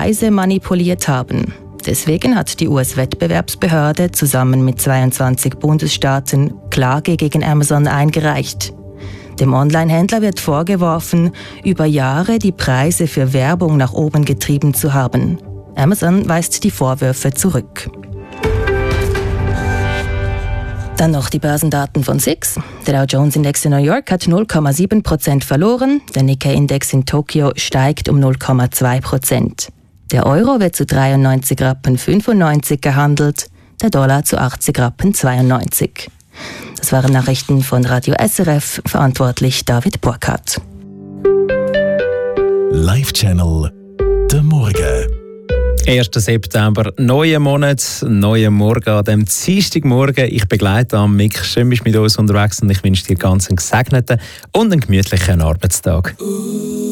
Preise manipuliert haben. Deswegen hat die US-Wettbewerbsbehörde zusammen mit 22 Bundesstaaten Klage gegen Amazon eingereicht. Dem Online-Händler wird vorgeworfen, über Jahre die Preise für Werbung nach oben getrieben zu haben. Amazon weist die Vorwürfe zurück. Dann noch die Börsendaten von SIX. Der Dow Jones-Index in New York hat 0,7% verloren. Der Nikkei-Index in Tokio steigt um 0,2%. Der Euro wird zu 93,95 Rappen gehandelt, der Dollar zu 80,92 Rappen. Das waren Nachrichten von Radio SRF, verantwortlich David Burkhardt. Live-Channel «Der Morgen». 1. September, neuer Monat, neuer Morgen an dem Dienstagmorgen. Ich begleite am Mick Schön bist mit uns unterwegs und ich wünsche dir ganz einen gesegneten und einen gemütlichen Arbeitstag.